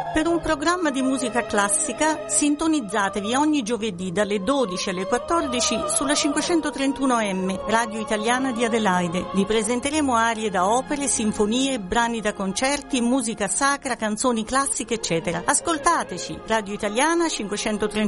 Per un programma di musica classica sintonizzatevi ogni giovedì dalle 12 alle 14 sulla 531M, Radio Italiana di Adelaide. Vi presenteremo arie da opere, sinfonie, brani da concerti, musica sacra, canzoni classiche, eccetera. Ascoltateci, Radio Italiana 531